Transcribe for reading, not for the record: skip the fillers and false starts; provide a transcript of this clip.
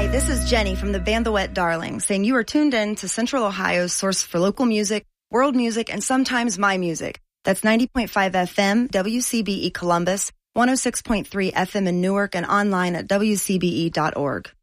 This is Jenny from the band The Wet Darling saying you are tuned in to Central Ohio's source for local music, world music, and sometimes my music. That's 90.5 FM, WCBE Columbus, 106.3 FM in Newark, and online at WCBE.org.